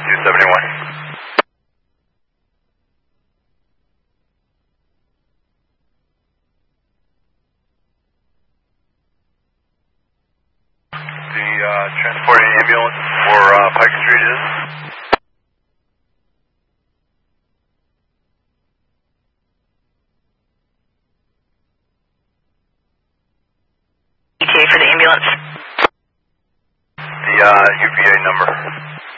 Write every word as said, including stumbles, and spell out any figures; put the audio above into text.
two seventy-one. The uh, transporting ambulance for uh, Pike Street is? E T A for the ambulance. The uh, U P A number.